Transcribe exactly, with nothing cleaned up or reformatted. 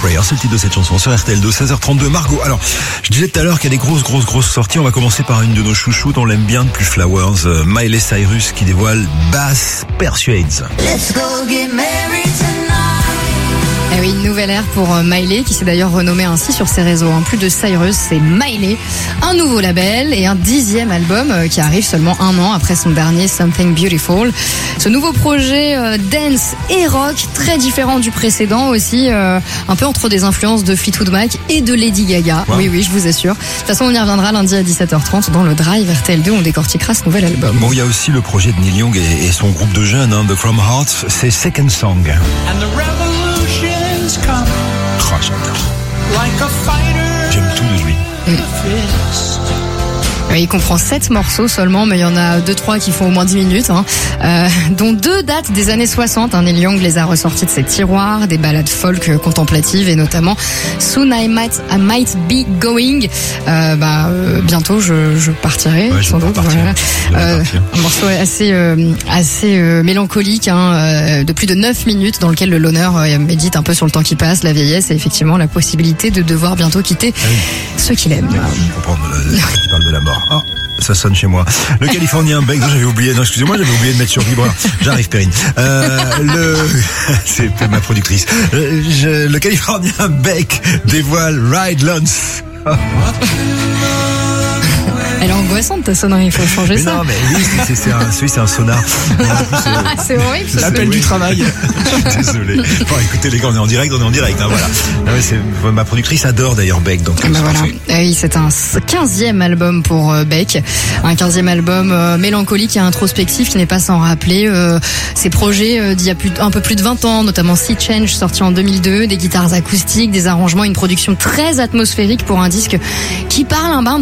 Prayer, c'est le titre de cette chanson sur R T L deux, seize heures trente-deux. Margot, alors, je disais tout à l'heure qu'il y a des grosses, grosses, grosses sorties. On va commencer par une de nos chouchoutes, on l'aime bien depuis Flowers, euh, Miley Cyrus qui dévoile Bass Persuades. Let's go get married tonight. Eh oui, une nouvelle ère pour Miley, qui s'est d'ailleurs renommée ainsi sur ses réseaux. En plus de Cyrus, c'est Miley. Un nouveau label et un dixième album qui arrive seulement un an après son dernier Something Beautiful. Ce nouveau projet euh, dance et rock, très différent du précédent aussi, euh, un peu entre des influences de Fleetwood Mac et de Lady Gaga. Wow. Oui, oui, je vous assure. De toute façon, on y reviendra lundi à dix-sept heures trente dans le Drive R T L deux. On décortiquera ce nouvel album. Bon, il y a aussi le projet de Neil Young et, et son groupe de jeunes, hein, The Chrome Hearts, c'est Second Song. And the revolution's come. Oh, j'adore. Like a fighter. J'aime tout de lui. Mm. Il comprend sept morceaux seulement, mais il y en a deux trois qui font au moins dix minutes, hein, euh, dont deux datent des années soixante. Hein, Neil Young les a ressortis de ses tiroirs, des ballades folk contemplatives et notamment Soon I Might, I Might Be Going. Euh, bah, euh, bientôt je, je partirai, ouais, je sans doute. Voilà. Euh, un morceau assez, euh, assez euh, mélancolique, hein, euh, de plus de neuf minutes, dans lequel le loner euh, médite un peu sur le temps qui passe, la vieillesse et effectivement la possibilité de devoir bientôt quitter ah oui. ceux qu'il aime. Je comprends, qui parle de la mort. Oh, ça sonne chez moi. Le Californien Beck, non, j'avais oublié, non, excusez-moi, j'avais oublié de mettre sur vibreur. J'arrive, Perrine. Euh, le, c'est ma productrice. Euh, je, le Californien Beck dévoile Ride Lance. Elle est angoissante ta sonnerie, il faut changer mais ça. Non, mais oui, c'est, c'est, un, c'est un sonar. Non, c'est, c'est horrible. Ce L'appel du travail. Désolé. Bon, écoutez les gars, on est en direct, on est en direct. Hein, voilà. Ah ouais, c'est, ma productrice adore d'ailleurs Beck, donc. Bah c'est voilà. Oui, c'est un quinzième album pour euh, Beck, un quinzième album euh, mélancolique et introspectif qui n'est pas sans rappeler euh, ses projets euh, d'il y a plus, un peu plus de vingt ans, notamment Sea Change sorti en deux mille deux, des guitares acoustiques, des arrangements, une production très atmosphérique pour un disque qui parle un bain